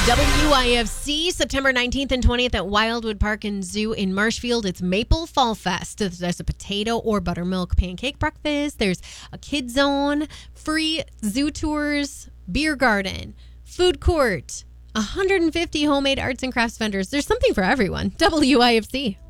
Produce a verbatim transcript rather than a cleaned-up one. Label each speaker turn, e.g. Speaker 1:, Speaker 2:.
Speaker 1: W I F C, September nineteenth and twentieth at Wildwood Park and Zoo in Marshfield. It's Maple Fall Fest. There's a potato or buttermilk pancake breakfast. There's a kid zone, free zoo tours, beer garden, food court, one hundred fifty homemade arts and crafts vendors. There's something for everyone. W I F C.